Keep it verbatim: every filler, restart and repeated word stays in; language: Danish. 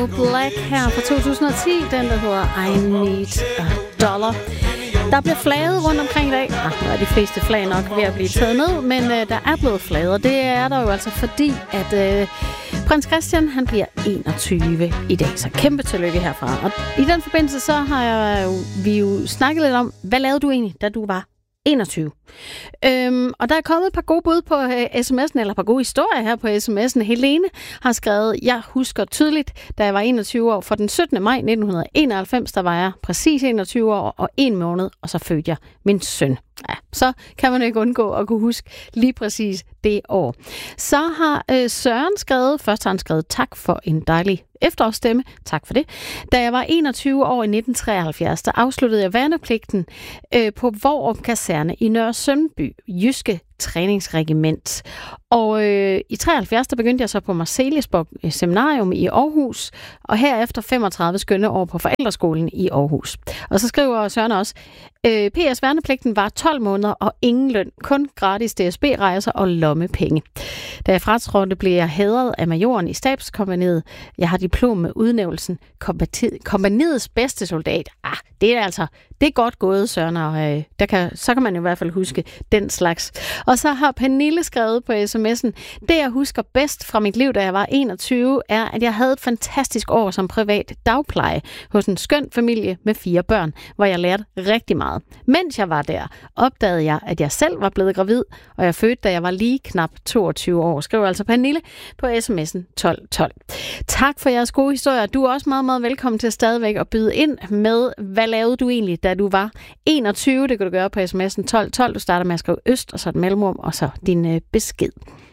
Black her fra to tusind og ti. Den, der hedder I Need a Dollar. Der bliver flaget rundt omkring i dag. Ah, nu er de fleste flag nok ved at blive taget ned, men øh, der er blevet flaget, og det er der jo altså fordi, at øh, prins Christian, han bliver enogtyve i dag. Så kæmpe tillykke herfra. Og i den forbindelse, så har jeg jo, vi jo snakket lidt om, hvad lavede du egentlig, da du var enogtyve? Øhm, og der er kommet et par gode bud på uh, sms'en, eller et par gode historier her på sms'en. Helene har skrevet, jeg husker tydeligt, da jeg var enogtyve år, for den syttende maj nitten enoghalvfems, der var jeg præcis enogtyve år og en måned, og så fødte jeg min søn. Ja, så kan man ikke undgå at kunne huske lige præcis det år. Så har øh, Søren skrevet, først har han skrevet, tak for en dejlig efterårsstemme. Tak for det. Da jeg var enogtyve år i nitten treoghalvfjerds, der afsluttede jeg værnepligten øh, på Vorup Kaserne i Nørre Søndby, Jyske Træningsregiment. Og øh, i treoghalvfjerds, der begyndte jeg så på Marselisborg Seminarium i Aarhus, og herefter femogtredive skønne år på Forældreskolen i Aarhus. Og så skriver Søren også, øh, P S værnepligten var tolv måneder og ingen løn, kun gratis D S B-rejser og lommepenge. Da jeg fratrådte, blev jeg hædret af majoren i stabskompagniet. Jeg har diplom med udnævnelsen kompagniets bedste soldat. Ah, det er altså, det er godt gået, Søren, og øh, der kan, så kan man i hvert fald huske den slags. Og så har Pernille skrevet på sms'en, det jeg husker bedst fra mit liv, da jeg var enogtyve, er, at jeg havde et fantastisk år som privat dagpleje hos en skøn familie med fire børn, hvor jeg lærte rigtig meget. Mens jeg var der, opdagede jeg, at jeg selv var blevet gravid, og jeg fødte, da jeg var lige knap toogtyve år. Skriver altså Pernille på sms'en tolv tolv. Tak for jeres gode historier. Du er også meget, meget velkommen til stadigvæk at byde ind med, hvad lavede du egentlig, da du var enogtyve? Det kan du gøre på sms'en tolv tolv. Du starter med at skrive øst, og så et mellemrum, og så din øh, besked.